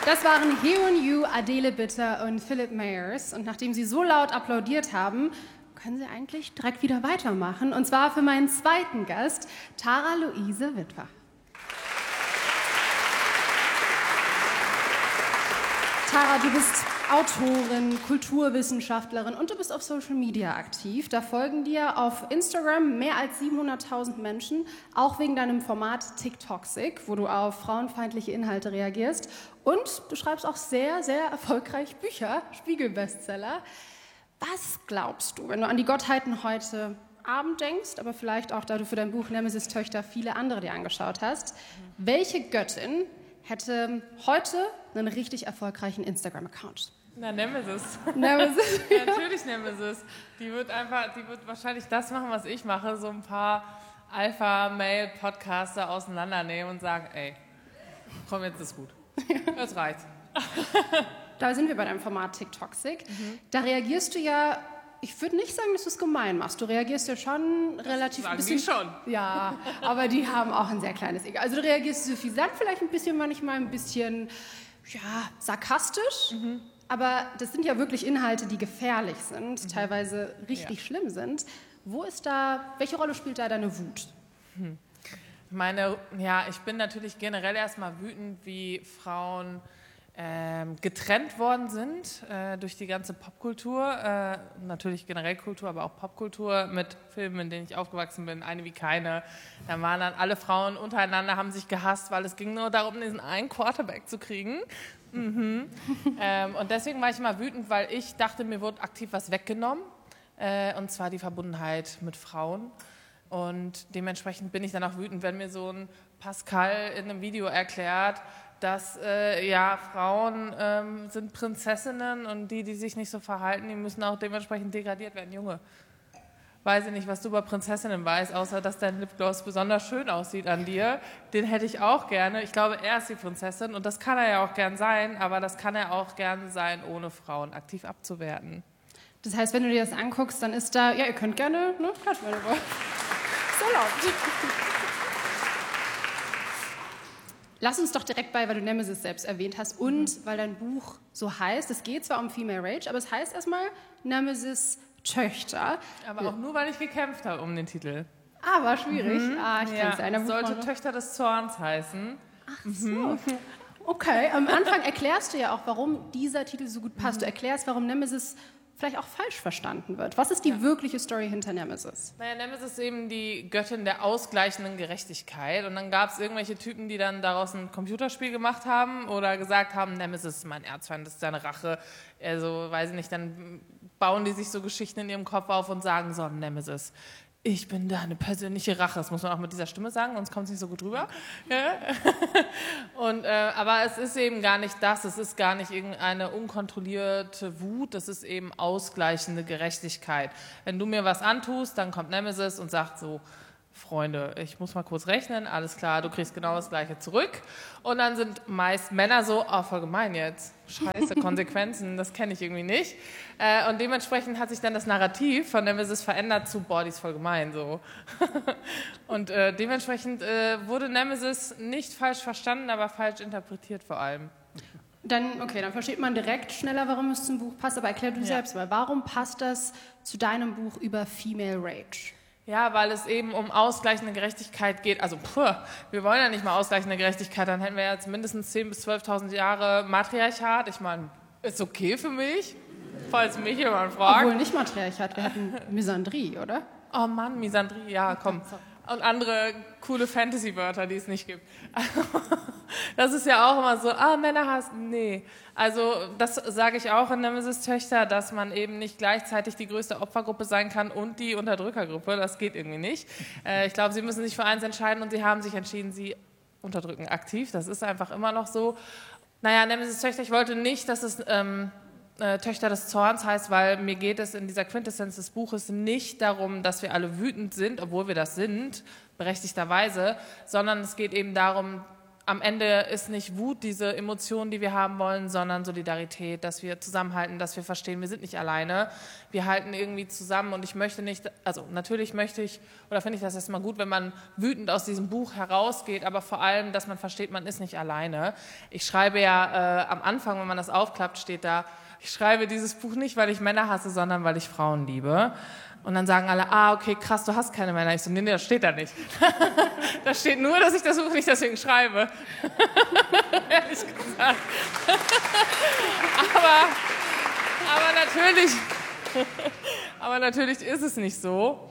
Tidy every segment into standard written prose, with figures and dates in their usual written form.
Das waren Hyun Yu, Adele Bitter und Philip Mayers. Und nachdem sie so laut applaudiert haben, können sie eigentlich direkt wieder weitermachen. Und zwar für meinen zweiten Gast, Tara Luise Witwer. Tara, du bist Autorin, Kulturwissenschaftlerin und du bist auf Social Media aktiv. Da folgen dir auf Instagram mehr als 700.000 Menschen, auch wegen deinem Format TikToxic, wo du auf frauenfeindliche Inhalte reagierst. Und du schreibst auch sehr, sehr erfolgreich Bücher, Spiegel-Bestseller. Was glaubst du, wenn du an die Gottheiten heute Abend denkst, aber vielleicht auch, da du für dein Buch Nemesis Töchter viele andere dir angeschaut hast, welche Göttin hätte heute einen richtig erfolgreichen Instagram-Account? Na, Nemesis. Nemesis. Ja, natürlich Nemesis. Die wird wahrscheinlich das machen, was ich mache, so ein paar Alpha-Male-Podcaster auseinandernehmen und sagen, ey, komm, jetzt ist gut. Jetzt reicht's. Da sind wir bei deinem Format TikToxic. Da reagierst du ja, ich würde nicht sagen, dass du es gemein machst. Du reagierst ja schon relativ... Sagen bisschen, die schon. Ja, aber die haben auch ein sehr kleines Ego. Also du reagierst suffisant, vielleicht ein bisschen, manchmal ein bisschen, ja, sarkastisch. Aber das sind ja wirklich Inhalte, die gefährlich sind, teilweise richtig schlimm sind. Welche Rolle spielt da deine Wut? Ich bin natürlich generell erstmal wütend, wie Frauen getrennt worden sind durch die ganze Popkultur, natürlich generell Kultur, aber auch Popkultur mit Filmen, in denen ich aufgewachsen bin, Eine wie keine. Da waren dann alle Frauen untereinander, haben sich gehasst, weil es ging nur darum, diesen einen Quarterback zu kriegen. Und deswegen war ich immer wütend, weil ich dachte, mir wurde aktiv was weggenommen, und zwar die Verbundenheit mit Frauen. Und dementsprechend bin ich dann auch wütend, wenn mir so ein Pascal in einem Video erklärt, dass Frauen sind Prinzessinnen und die sich nicht so verhalten, die müssen auch dementsprechend degradiert werden. Junge, weiß ich nicht, was du über Prinzessinnen weißt, außer dass dein Lipgloss besonders schön aussieht an dir. Den hätte ich auch gerne. Ich glaube, er ist die Prinzessin und das kann er ja auch gern sein, aber das kann er auch gern sein, ohne Frauen aktiv abzuwerten. Das heißt, wenn du dir das anguckst, dann ist da, ja, ihr könnt gerne, ne, klatschen, wenn ihr wollt. So laut. Lass uns doch direkt weil du Nemesis selbst erwähnt hast und weil dein Buch so heißt, es geht zwar um Female Rage, aber es heißt erstmal Nemesis Töchter. Aber auch nur, weil ich gekämpft habe um den Titel. Ah, war schwierig. Ich kenn's ja. Es sollte Töchter des Zorns heißen. Ach so. Okay, am Anfang erklärst du ja auch, warum dieser Titel so gut passt. Du erklärst, warum Nemesis vielleicht auch falsch verstanden wird. Was ist die wirkliche Story hinter Nemesis? Naja, Nemesis ist eben die Göttin der ausgleichenden Gerechtigkeit. Und dann gab es irgendwelche Typen, die dann daraus ein Computerspiel gemacht haben oder gesagt haben, Nemesis ist mein Erzfeind, das ist seine Rache. Also, weiß ich nicht, dann bauen die sich so Geschichten in ihrem Kopf auf und sagen so, Nemesis, ich bin deine persönliche Rache. Das muss man auch mit dieser Stimme sagen, sonst kommt es nicht so gut rüber. Ja? Aber es ist eben gar nicht das. Es ist gar nicht irgendeine unkontrollierte Wut. Das ist eben ausgleichende Gerechtigkeit. Wenn du mir was antust, dann kommt Nemesis und sagt so, Freunde, ich muss mal kurz rechnen, alles klar, du kriegst genau das Gleiche zurück. Und dann sind meist Männer so, voll gemein jetzt, scheiße, Konsequenzen, das kenne ich irgendwie nicht. Und dementsprechend hat sich dann das Narrativ von Nemesis verändert zu, die ist voll gemein, so. Und dementsprechend wurde Nemesis nicht falsch verstanden, aber falsch interpretiert vor allem. Dann versteht man direkt schneller, warum es zum Buch passt, aber erklär du selbst mal, warum passt das zu deinem Buch über Female Rage? Ja, weil es eben um ausgleichende Gerechtigkeit geht. Also, wir wollen ja nicht mal ausgleichende Gerechtigkeit, dann hätten wir jetzt mindestens 10.000 bis 12.000 Jahre Matriarchat. Ich meine, ist okay für mich, falls mich jemand fragt. Obwohl nicht Matriarchat, wir hatten Misandrie, oder? Oh Mann, Misandrie, ja, komm. Und andere coole Fantasy-Wörter, die es nicht gibt. Das ist ja auch immer so, Männerhass, nee. Also das sage ich auch in Nemesis Töchter, dass man eben nicht gleichzeitig die größte Opfergruppe sein kann und die Unterdrückergruppe. Das geht irgendwie nicht. Ich glaube, sie müssen sich für eins entscheiden und sie haben sich entschieden, sie unterdrücken aktiv. Das ist einfach immer noch so. Naja, Nemesis Töchter, ich wollte nicht, dass es Töchter des Zorns heißt, weil mir geht es in dieser Quintessenz des Buches nicht darum, dass wir alle wütend sind, obwohl wir das sind, berechtigterweise, sondern es geht eben darum, am Ende ist nicht Wut diese Emotion, die wir haben wollen, sondern Solidarität, dass wir zusammenhalten, dass wir verstehen, wir sind nicht alleine, wir halten irgendwie zusammen und ich möchte nicht, also natürlich möchte ich, oder finde ich das erstmal gut, wenn man wütend aus diesem Buch herausgeht, aber vor allem, dass man versteht, man ist nicht alleine. Ich schreibe ja am Anfang, wenn man das aufklappt, steht da, ich schreibe dieses Buch nicht, weil ich Männer hasse, sondern weil ich Frauen liebe. Und dann sagen alle, okay, krass, du hast keine Männer. Ich so, nee, das steht da nicht. Da steht nur, dass ich das Buch nicht deswegen schreibe. Ehrlich gesagt. aber natürlich ist es nicht so.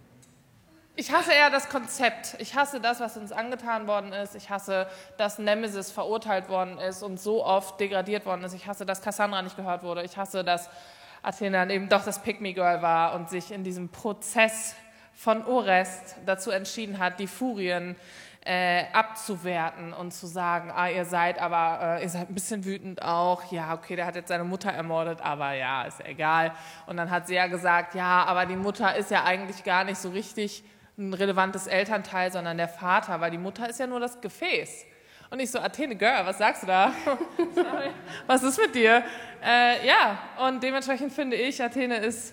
Ich hasse eher das Konzept. Ich hasse das, was uns angetan worden ist. Ich hasse, dass Nemesis verurteilt worden ist und so oft degradiert worden ist. Ich hasse, dass Cassandra nicht gehört wurde. Ich hasse, dass Athene dann eben doch das Pick-me-Girl war und sich in diesem Prozess von Orest dazu entschieden hat, die Furien abzuwerten und zu sagen, ihr seid ein bisschen wütend auch, ja, okay, der hat jetzt seine Mutter ermordet, aber ja, ist ja egal. Und dann hat sie ja gesagt, ja, aber die Mutter ist ja eigentlich gar nicht so richtig ein relevantes Elternteil, sondern der Vater, weil die Mutter ist ja nur das Gefäß. Und ich so, Athene, Girl, was sagst du da? Was ist mit dir? Ja, und dementsprechend finde ich, Athene ist,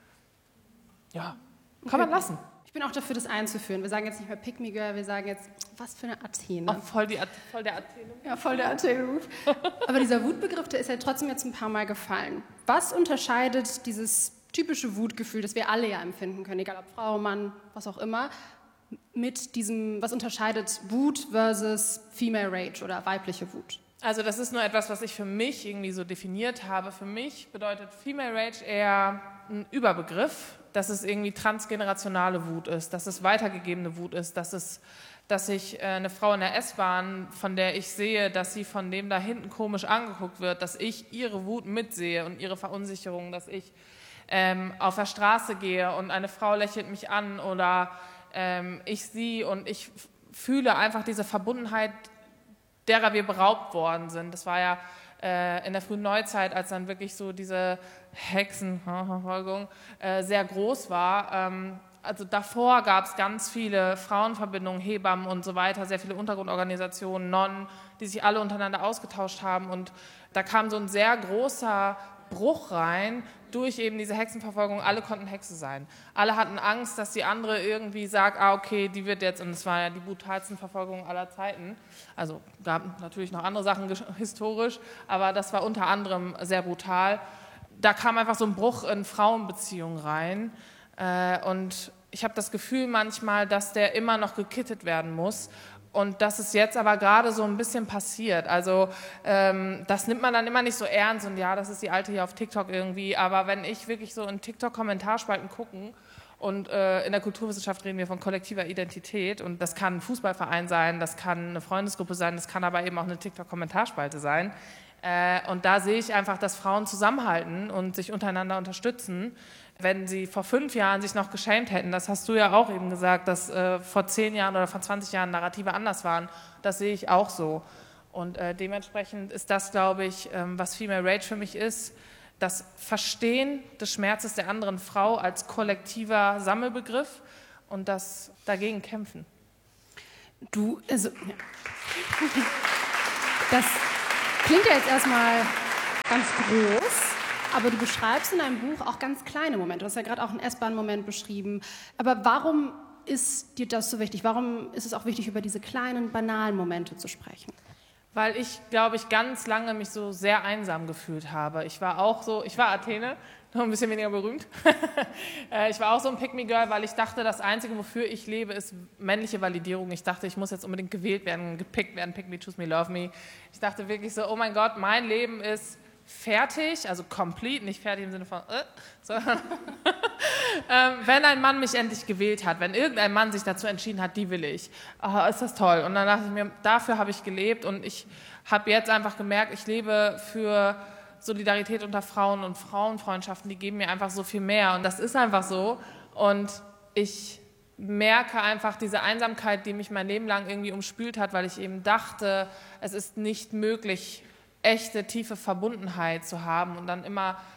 ja, kann man lassen. Ich bin auch dafür, das einzuführen. Wir sagen jetzt nicht mehr Pick Me Girl, wir sagen jetzt, was für eine Athene. Oh, voll der Athene. Ja, voll der Athene-Move. Aber dieser Wutbegriff, der ist ja trotzdem jetzt ein paar Mal gefallen. Was unterscheidet dieses typische Wutgefühl, das wir alle ja empfinden können, egal ob Frau, Mann, was auch immer, mit diesem, was unterscheidet Wut versus Female Rage oder weibliche Wut? Also das ist nur etwas, was ich für mich irgendwie so definiert habe. Für mich bedeutet Female Rage eher ein Überbegriff, dass es irgendwie transgenerationale Wut ist, dass es weitergegebene Wut ist, dass ich eine Frau in der S-Bahn, von der ich sehe, dass sie von dem da hinten komisch angeguckt wird, dass ich ihre Wut mitsehe und ihre Verunsicherung, dass ich auf der Straße gehe und eine Frau lächelt mich an oder ich sie und ich fühle einfach diese Verbundenheit, derer wir beraubt worden sind. Das war ja in der frühen Neuzeit, als dann wirklich so diese Hexenverfolgung sehr groß war. Also davor gab es ganz viele Frauenverbindungen, Hebammen und so weiter, sehr viele Untergrundorganisationen, Nonnen, die sich alle untereinander ausgetauscht haben. Und da kam so ein sehr großer Bruch rein durch eben diese Hexenverfolgung. Alle konnten Hexe sein. Alle hatten Angst, dass die andere irgendwie sagt, okay, die wird jetzt, und es war ja die brutalsten Verfolgungen aller Zeiten. Also gab natürlich noch andere Sachen historisch, aber das war unter anderem sehr brutal. Da kam einfach so ein Bruch in Frauenbeziehungen rein und ich habe das Gefühl manchmal, dass der immer noch gekittet werden muss. Und das ist jetzt aber gerade so ein bisschen passiert. Also das nimmt man dann immer nicht so ernst und ja, das ist die Alte hier auf TikTok irgendwie. Aber wenn ich wirklich so in TikTok-Kommentarspalten gucke und in der Kulturwissenschaft reden wir von kollektiver Identität und das kann ein Fußballverein sein, das kann eine Freundesgruppe sein, das kann aber eben auch eine TikTok-Kommentarspalte sein. Und da sehe ich einfach, dass Frauen zusammenhalten und sich untereinander unterstützen. Wenn sie vor 5 Jahren sich noch geschämt hätten, das hast du ja auch eben gesagt, dass vor 10 Jahren oder vor 20 Jahren Narrative anders waren, das sehe ich auch so. Und dementsprechend ist das, glaube ich, was Female Rage für mich ist, das Verstehen des Schmerzes der anderen Frau als kollektiver Sammelbegriff und das dagegen kämpfen. Das klingt ja jetzt erstmal ganz groß. Aber du beschreibst in deinem Buch auch ganz kleine Momente. Du hast ja gerade auch einen S-Bahn-Moment beschrieben. Aber warum ist dir das so wichtig? Warum ist es auch wichtig, über diese kleinen, banalen Momente zu sprechen? Weil ich, glaube ich, ganz lange mich so sehr einsam gefühlt habe. Ich war Athene, noch ein bisschen weniger berühmt. Ich war auch so ein Pick-me-Girl, weil ich dachte, das Einzige, wofür ich lebe, ist männliche Validierung. Ich dachte, ich muss jetzt unbedingt gewählt werden, gepickt werden, pick me, choose me, love me. Ich dachte wirklich so, oh mein Gott, mein Leben ist fertig, also complete, nicht fertig im Sinne von, sondern wenn ein Mann mich endlich gewählt hat, wenn irgendein Mann sich dazu entschieden hat, die will ich, ist das toll. Und dann dachte ich mir, dafür habe ich gelebt und ich habe jetzt einfach gemerkt, ich lebe für Solidarität unter Frauen und Frauenfreundschaften, die geben mir einfach so viel mehr und das ist einfach so und ich merke einfach diese Einsamkeit, die mich mein Leben lang irgendwie umspült hat, weil ich eben dachte, es ist nicht möglich, echte, tiefe Verbundenheit zu haben und dann immer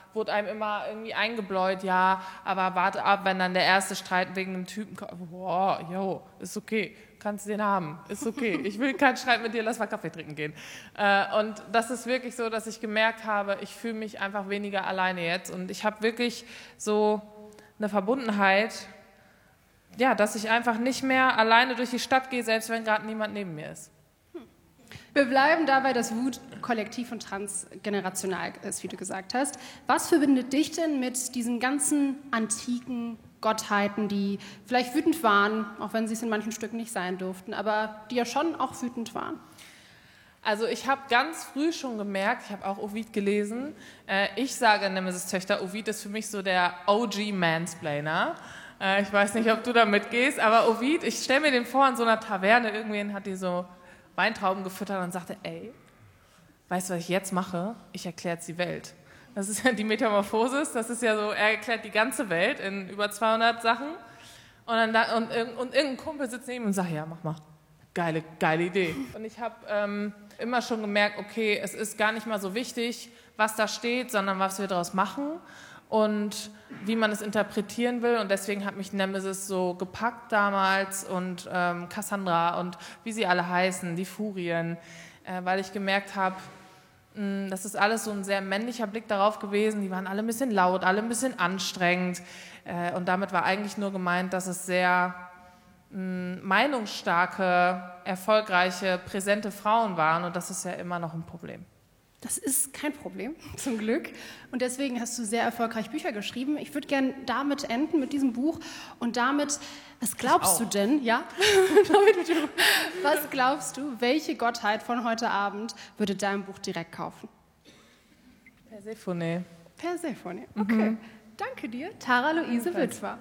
wurde einem immer irgendwie eingebläut, ja, aber warte ab, wenn dann der erste Streit wegen einem Typen kommt, boah, jo, ist okay, kannst den haben, ist okay, ich will keinen Streit mit dir, lass mal Kaffee trinken gehen. Und das ist wirklich so, dass ich gemerkt habe, ich fühle mich einfach weniger alleine jetzt und ich habe wirklich so eine Verbundenheit, ja, dass ich einfach nicht mehr alleine durch die Stadt gehe, selbst wenn gerade niemand neben mir ist. Wir bleiben dabei, dass Wut kollektiv und transgenerational ist, wie du gesagt hast. Was verbindet dich denn mit diesen ganzen antiken Gottheiten, die vielleicht wütend waren, auch wenn sie es in manchen Stücken nicht sein durften, aber die ja schon auch wütend waren? Also ich habe ganz früh schon gemerkt, ich habe auch Ovid gelesen, ich sage Nemesis-Töchter, Ovid ist für mich so der OG-Mansplainer. Ich weiß nicht, ob du da mitgehst, aber Ovid, ich stelle mir den vor, in so einer Taverne, irgendwen hat die so Weintrauben gefüttert und sagte, ey, weißt du, was ich jetzt mache? Ich erkläre jetzt die Welt. Das ist ja die Metamorphosis, das ist ja so, er erklärt die ganze Welt in über 200 Sachen und irgendein Kumpel sitzt neben ihm und sagt, ja, mach mal, geile Idee. Und ich habe immer schon gemerkt, okay, es ist gar nicht mal so wichtig, was da steht, sondern was wir daraus machen und wie man es interpretieren will. Und deswegen hat mich Nemesis so gepackt damals und Cassandra und wie sie alle heißen, die Furien, weil ich gemerkt habe, das ist alles so ein sehr männlicher Blick darauf gewesen. Die waren alle ein bisschen laut, alle ein bisschen anstrengend. Und damit war eigentlich nur gemeint, dass es sehr meinungsstarke, erfolgreiche, präsente Frauen waren. Und das ist ja immer noch ein Problem. Das ist kein Problem, zum Glück. Und deswegen hast du sehr erfolgreich Bücher geschrieben. Ich würde gerne damit enden, mit diesem Buch. Und damit, was glaubst du denn, ja? Was glaubst du, welche Gottheit von heute Abend würde dein Buch direkt kaufen? Persephone. Persephone, okay. Danke dir, Tara Luise Witwer.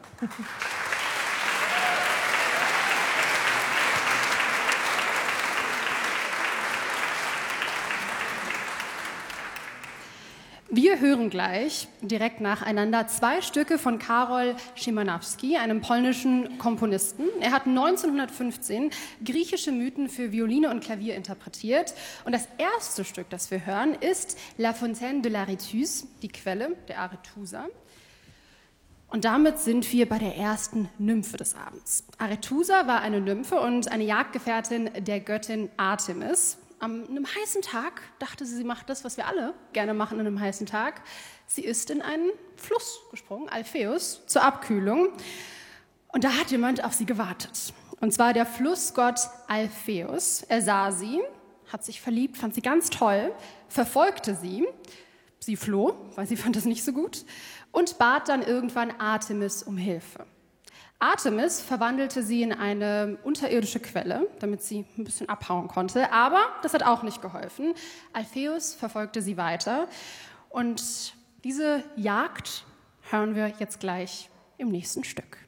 Wir hören gleich direkt nacheinander 2 Stücke von Karol Szymanowski, einem polnischen Komponisten. Er hat 1915 griechische Mythen für Violine und Klavier interpretiert. Und das erste Stück, das wir hören, ist La Fontaine de l'Aréthuse, die Quelle der Arethusa. Und damit sind wir bei der ersten Nymphe des Abends. Arethusa war eine Nymphe und eine Jagdgefährtin der Göttin Artemis. An einem heißen Tag dachte sie, sie macht das, was wir alle gerne machen an einem heißen Tag. Sie ist in einen Fluss gesprungen, Alpheus, zur Abkühlung. Und da hat jemand auf sie gewartet. Und zwar der Flussgott Alpheus. Er sah sie, hat sich verliebt, fand sie ganz toll, verfolgte sie. Sie floh, weil sie fand das nicht so gut. Und bat dann irgendwann Artemis um Hilfe. Artemis verwandelte sie in eine unterirdische Quelle, damit sie ein bisschen abhauen konnte. Aber das hat auch nicht geholfen. Alpheus verfolgte sie weiter. Und diese Jagd hören wir jetzt gleich im nächsten Stück.